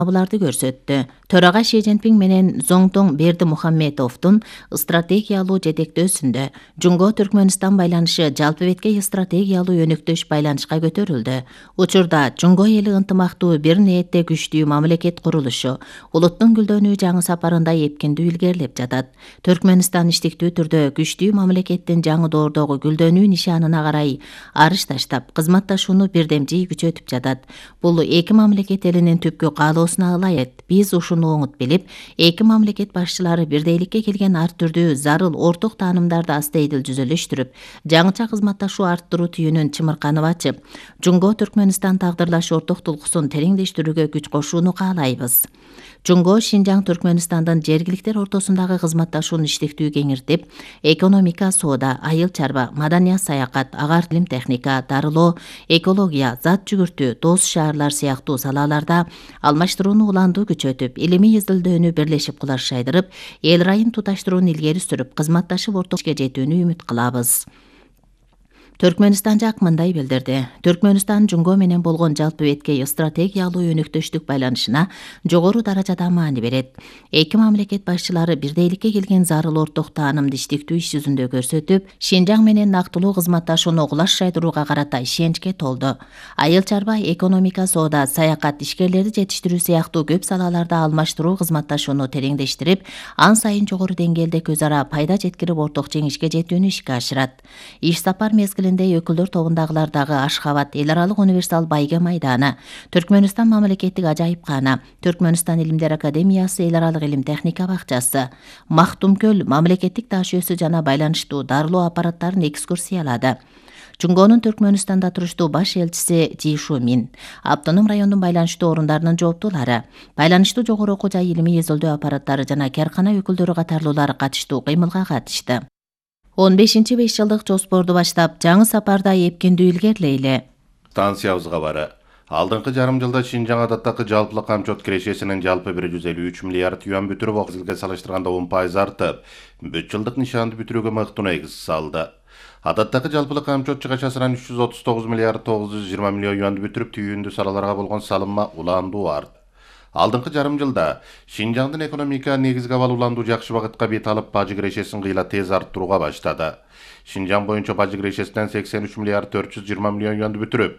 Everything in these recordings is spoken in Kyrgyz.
буларды көрсөттү. Төрага Ши Цзиньпин менен Зоңтоң Бердимухамедовдун стратегиялуу жетектөөсүндө Жунго Түркмөнстан байланышы жалпы беткей стратегиялуу өнөктөш байланышка көтөрүлдү. Учурда Жунго эли ынтымактуу бир ниетте күчтүү мамлекет курулушу улуттун гүлдөнүү жаңы сапарында эпкиндүү илгерилеп жатат. Түркмөнстан иштиктүү түрдө күчтүү мамлекеттин жаңы доордогу гүлдөнүү нишанына карай арыш таштап, кызматташууну бирдемжий күчөтүп жатат. Бул эки мамлекет элинин түпкү каалоосуна ылайык. Биз ушуну оңут билип, эки мамлекет башчылары бирдейликке келген ар түрдүү зарыл орток таанымдарды астейдил жүзөлөштүрүп, жаңыча кызматташуу арттыруу түйүнүн чымырканып ачып, Жунго Түркмөнстан тагдырлаш орток тулкусун тереңдештирүүгө күч кошууну каалайбыз. Жунго Шинжаң Түркмөнстандын жергиликтер ортосундагы кызматташууну иштиктүү кеңиртип, экономика, соода, айыл чарба, маданият, саякат, агар илим техника, дарылоо, экология, зат жүгүртүү, дос шаарлар сыяктуу салаларда алмаштырууну уландуу күчөтүп, илимий изилдөөнү бирлешип кулар шайдырып, эл райын туташтырууну илгери сүрүп, кызматташып орток ишке жетүүнү үмүт кылабыз. Түркмөнстан жак мындай билдирди. Түркмөнстан Жунго менен болгон жалпы беткей стратегиялуу өнөктөштүк байланышына жогору даражада маани берет. Эки мамлекет башчылары бирдейликке келген зарыл орток таанымды иштиктүү иш жүзүндө көрсөтүп, Шинжаң менен нактылуу кызматташууну кулаш шайдырууга карата ишеничке толду. Айыл чарба, экономика, соода, саякат, ишкерлерди жетиштирүү сыяктуу көп салаларда алмаштыруу кызматташууну тереңдештирип, ан сайын жогору деңгээлде көз ара пайда жеткирип орток жеңишке жетүүнү ишке ашырат. Иш сапар мезгилинде өкүлдөр тобундагылардагы Ашхабад эл аралык универсал байге майданы, Түркмөнстан мамлекеттик ажайыпкана, Түркмөнстан илимдер академиясы, эл аралык илим техника бакчасы, Мактумкөл мамлекеттик таш өсү жана байланыштуу дарылоо аппараттарын экскурсиялады. Жунгонун Түркмөнстанда туруштуу баш элчиси Жи Шумин, автоном райондун байланыштуу орундарынын жооптуулары, байланыштуу жогору окуу жай илимий изилдөө аппараттары жана каркана өкүлдөрү катарлуулар катыштуу кыймылга катышты. 15 5 жылдык жоспорду баштап, жаңы сапарда эпкиндүү илгерилейли. Станциябыз кабары. Алдыңкы жарым жылда Шинжаң адаттагы жалпылык камчот кирешесинин жалпы 153 миллиард юан бүтүрүп, акылга салыштырганда 10% артып, 3 жылдык нишанды бүтүрүүгө мыкты негиз салды. Адаттагы жалпылык камчот чыгачасынан 339 миллиард 920 миллион юанды бүтүрүп, түйүндүү салаларга болгон салымма уландуу арт. Алдыңкы жарым жылда Шинжаңдын экономика негизги абал уландуу жакшы багытка бет алып, бажы кирешесин кыйла тез арттырууга баштады. Шинжаң боюнча бажы кирешесинен 83 миллиард 420 миллион юанды бүтүрүп,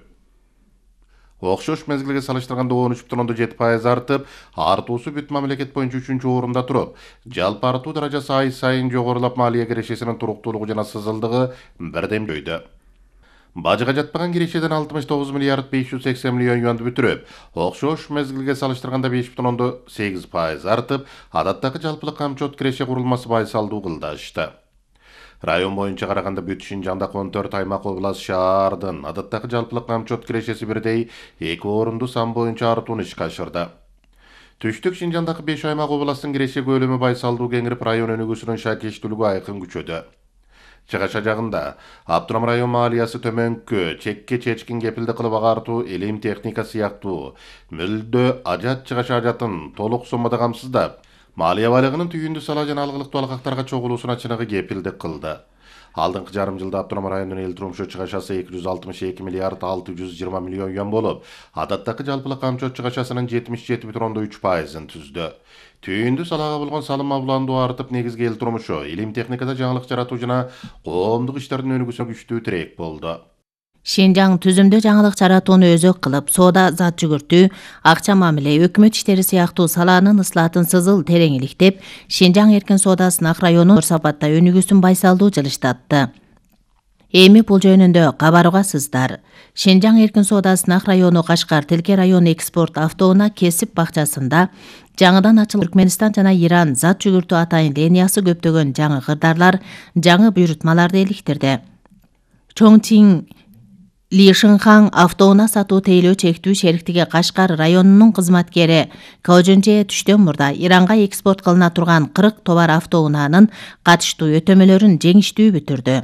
окшош мезгилге салыштырганда 13,7% артып, артуусу бүт мамлекет боюнча 3-чү орунда туруп, жалпы артуу даражасы ай сайын жогорулап, малия кирешесинин туруктуулугу жана сызылдыгы бирдем жойду. Бажыга жатпаган кирешеден 69 миллиард 580 миллион юанды бүтүрүп, окшош мезгилге салыштырганда 5,8% артып, адаттагы жалпылык камчот киреше курулмасы байсалдуу кылдашты. Район боюнча караганда бүт Шинжаңда 14 аймак, область, шаардын адаттагы жалпылык камчот кирешеси бирдей 2 орунду сан боюнча артууну ишке ашырды. Түштүк Шинжаңдагы 5 аймак, областтын киреше көлөмү байсалдуу кеңирип, район өнүгүүсүнүн шакештүүлүгү айкын күчөдү. Чыгаша жагында Аптурам район маалиясы төмөнкү, чекке чечкин кепилдик кылып агартуу, илим техника сыяктуу мүлдө ажат чыгаша ажатын толук соммада камсыздап, малия байлыгынын түйүндүү сала жана алгылыктуу алкактарга чогулуусуна чыныгы кепилдик кылды. Алдыңкы жарым жылда Аптурам районунун эл турмушу чыгачасы 262 миллиард 620 миллион юан болуп, адаттагы жалпылык камчот чыгачасынын 77,3%-ын түздү. Түйүндүү салага болгон салым уландуу артып, негизги эл турмушу, илим техникада жаңылык жаратуу жана коомдук иштардын өнүгүүсүнө күчтүү тирек болду. Шинжаң түзүмдө жаңылык жаратууну өзөк кылып, соода, зат жүгүртүү, акча мамиле, өкмөт иштери сыяктуу саланын ыслаатын сызыл терең иликтеп, Шинжаң эркин соодасынын ак району сапатта өнүгүүсүн байсалдуу жылыштатты. Эми бул жөнүндө кабарга сыздар. Шинжаң эркин соодасынын ак району Кашкар Тилке району экспорт автоунаа кесип бакчасында жаңыдан ачылган Түркмөнстан жана Иран зат жүгүртүү атайын линиясы көптөгөн жаңы кырдаарлар, жаңы буйрутмаларды иликтирди. Чоңчиң Лишинхан автоунаа сатуу тейлөө чектүү шериктиги Кашкар районунун кызматкери Кожунже түштөн мурда Иранга экспорт кылына турган 40 товар автоунаанын катыштуу өтөмөлөрүн жеңиштүү бүтүрдү.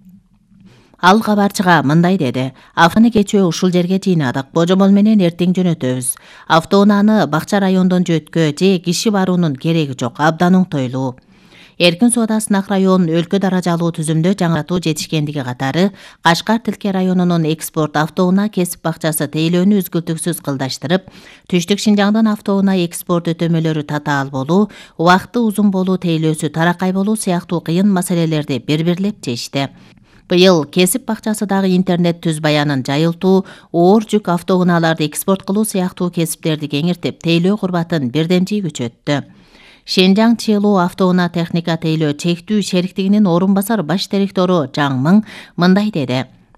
Ал кабарчыга мындай деди: "Автоны кечээ ушул жерге жыйнадык, божомол менен эртең жөнөтөбүз. Автоунааны Бакча райондон жөткө же киши баруунун кереги жок, абдан оңтойлуу. Эркин соода сынак районун өлкө даражалуу түзүмдө жаңартуу жетишкендиги катары Кашкар Тилке районунун экспорт автоунаа кесип бакчасы тейлөөнү үзгүлтүксүз кылдаштырып, Түштүк Шинжаңдан автоунаа экспорт өтөмөлөрү татаал болуу, убакыты узун болуу тейлөөсү таракай болуу сыяктуу кыйын маселелерди бир-бирлеп чечти. Быйыл кесип бакчасы дагы интернет түз баянын жайылтуу, оор жүк автоунааларды экспорт кылуу сыяктуу кесиптерди кеңиртип, тейлөө курбатын бирдемчий күчөттү. Шенжаң Чилуу автоунаа техника тейлөө чектүү шериктигинин орун басар баш директору Жаң Мың мындай деди.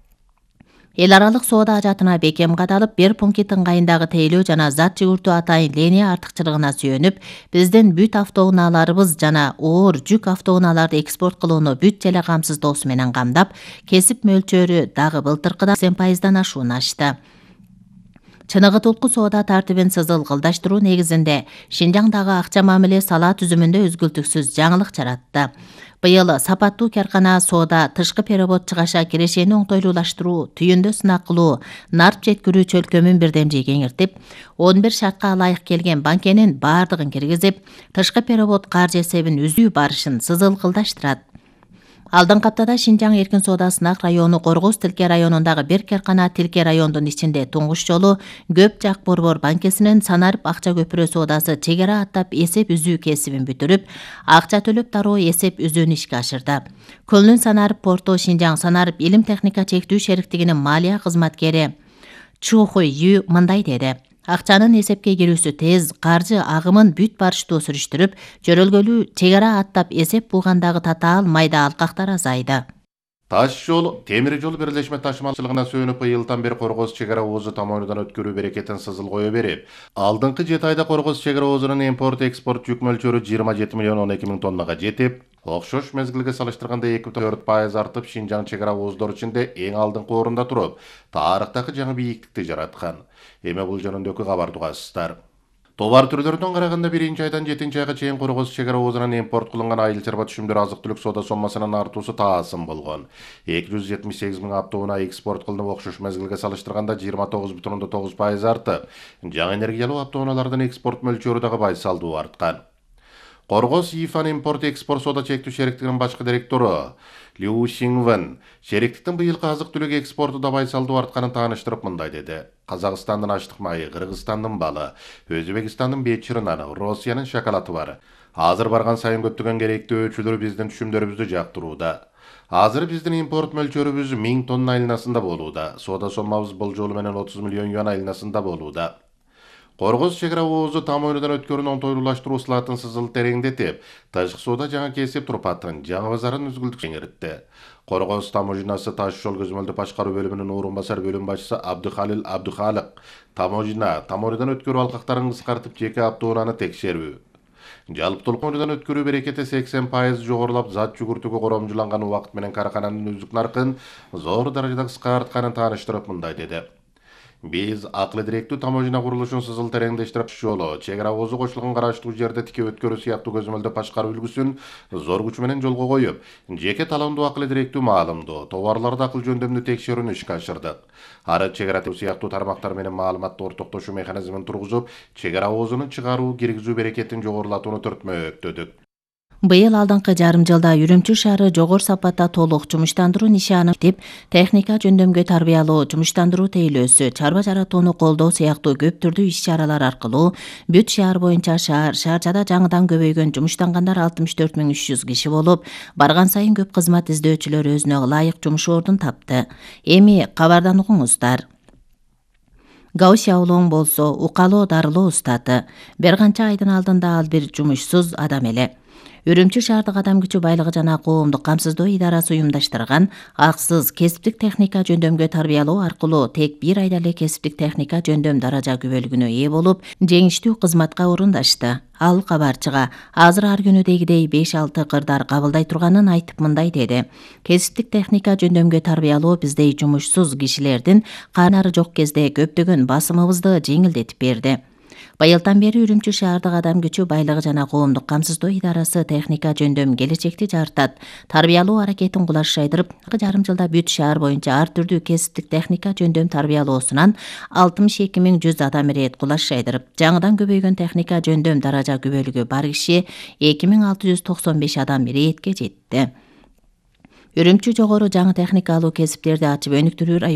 Эл аралык соода ажатына бекем кадалып, бир пункт ыңгайындагы тейлөө жана зат жүгүртүү атайын линия артыкчылыгына сүйөнүп, биздин бүт автоунааларыбыз жана оор жүк автоунааларды экспорт кылууну бүт желе камсыздоосу менен камдап, кесип мөлчөрү дагы былтыркыдан 80% ашууну ашты. Чыныгытылкуу соода тартибин сызыл кылдаштыруу негизинде Шинжаңдагы акча мамиле сала түзүмүндө үзгүлтүксүз жаңылык жаратты. Быйыл сапаттуу каркана соода тышкы перевод чыгаша кирешени оңтойлуулаштыруу, түйүндө сынак кылуу, нарп жеткирүү чөлкөмүн бирдемчий кеңиртип, 11 шартка ылайык келген банкенин баардыгын киргизип, тышкы перевод каржы эсебин үзүү барышын сызыл кылдаштырат. Алдыңкы аптада Шинжаң эркин соода сынак району Коргоз Тилке районундагы бир каркана Тилке райондун ичинде туңгуш жолу Көп Жак Борбор банкесинин санарып акча көпүрө соодасы чегара аттап эсеп үзүү кесибин бүтүрүп, акча төлөп дароо эсеп үзүүнү ишке ашырды. Көлнүн санарып порту Шинжаң санарып илим техника чектүү шериктигинин малия кызматкери Чухуй Ю мындай деди. Акчанын эсепке кирүүсү тез, каржы агымын бүт барыштуу сүрүштүрүп, жөрөлгөлүү чегара аттап эсеп булгандагы татаал майда алкактар азайды. Таш жол, темир жол бирлешме ташымалчылыгына сүйөнүп ыйылдан бери Коргоз чегара оозу тамоонудан өткөрүү берекетин сызыл кое берип, алдыңкы 7 айда Коргоз чегара оозунун импорт-экспорт жүк мөлчөрү 27 миллион 12 миң тоннага жетип, окшош мезгилге салыштырганда 2,4% артып, Шинжаң чегара ооздор ичинде эң алдыңкы орунда туруп, тарыхтагы жаңы бийиктикти жараткан. Эми бул жөнүндөгү кабарды угасыздар. Товар түрлөрүнөн караганда 1 айдан 7 айга чейин Коргоз чегара оозунан импорт кылынган айыл чарба түшүмдөр азык-түлүк соода соммасынын артуусу таасым болгон. 278 миң автоунаа экспорт кылынып, окшош мезгилге салыштырганда 29,9% артып, жаңы энергиялуу автоунаалардын экспорт мөлчөрү дагы байсалдуу арткан. Коргоз ИФАн импорт-экспорт соода чектүү шериктигинин башкы директору Лю Шинвен шериктиктин быйылкы азык-түлүк экспорту да байсалдуу артканын тааныштырып мындай деди. Казакстандын аштык майы, Кыргызстандын балы, Өзбекстандын бечири наны, Россиянын шоколаты бар. Азыр барган сайын көптөгөн керектүү өчүлөр биздин түшүмдөрүбүздү жактырууда. Азыр биздин импорт мөлчөрүбүз 1000 тонна айланасында болууда. Соода соммабыз болжолу менен 30 миллион юан айланасында болууда. Коргоз чегара оозу тамоонудан өткөрүүнү оңтойлуулаштыруу ысылатын сызыл тереңдетип, тышкы соода жаңы кесип турпатын, жаңы базарын үзгүлтүк кеңиртти. Коргоз таможнасы таш жол көзөмөлдү башкаруу бөлүмүнүн орун басар бөлүм башчысы Абдыхалил Абдыхалык тамоонудан өткөрүү алкактарын кыскартып, жеке автоунааны текшерүү, жалпытолкунудан өткөрүү берекети 80% жогорулап, зат жүгүртүүгө коромжуланган убакыт менен каракананын өздүк наркын зор даражада кыскартканын тааныштырып мындай деди. Биз акылы директүү таможня курулушун сызыл тереңдештирип, жолу, чегара оозу кошулган караштуу жерде тике өткөрүү сыяктуу көзөмөлдү башкаруу үлгүсүн зор күч менен жолго коюп, жеке талондуу акылы директүү маалымдоо, товарларды акыл жөндөмдүү текшерүүнү ишке ашырдык. Ары чегара сыяктуу тармактар менен маалыматты ортоктошуу механизмин тургузуп, чегара оозунун чыгаруу, киргизүү берекетин жогорулатууну төртмөктөдүк. Быйыл алдыңкы жарым жылда Үрүмчү шаары жогору сапатта толук жумуштандыруу нишаны тип, техника жөндөмгө тарбиялоо, жумуштандыруу тейлөөсү, чарба жаратууну колдоо сыяктуу көп түрдүү иш-чаралар аркылуу бүт шаар боюнча шаарчада жаңыдан көбөйгөн жумуштангандар 64.300 киши болуп, барган сайын көп кызмат издөөчүлөр өзүнө ылайык жумуш ордун тапты. Эми кабардан угуңуздар. Гаусяулоң болсо укалоо дарылоо устаты. Бир канча айдын алдында ал бир жумушсуз адам эле. Үрүмчү шаардык адам күчү байлыгы жана коомдук камсыздоо идарасы уюмдаштырган аксыз кесиптик техника жөндөмгө тарбиялоо аркылуу тек 1 айда эле кесиптик техника жөндөм даража күбөлүгүнө ээ болуп, жеңиштүү кызматка орундашты. Ал кабарчыга азыр ар күнүдегидей 5-6 кырдар кабылдай турганын айтып мындай деди. Кесиптик техника жөндөмгө тарбиялоо биздей жумушсуз кишилердин канары жок кезде көптөгөн басымыбызды жеңилдетип берди. Быйылдан бери Үрүмчү шаардык адам күчү байлыгы жана коомдук камсыздоо идарасы техника жөндөм келечекти жартат. Тарбиялоо аракетин кулаш жайдырып, жарым жылда бүт шаар боюнча ар түрдүү кесиптик техника жөндөм тарбиялоосунан 62.100 адам ирет кулаш жайдырып, жаңыдан көбөйгөн техника жөндөм даража күбөлүгү бар киши 2695 адам иретке жетти. Үрүмчү жогору жаңы техникалуу кесиптерди ачып өнүктүрүү